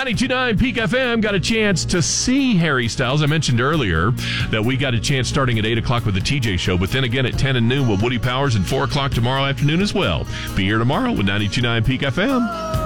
92.9 Peak FM got a chance to see Harry Styles. I mentioned earlier that we got a chance starting at 8 o'clock with the TJ Show, but then again at 10 and noon with Woody Powers and 4 o'clock tomorrow afternoon as well. Be here tomorrow with 92.9 Peak FM.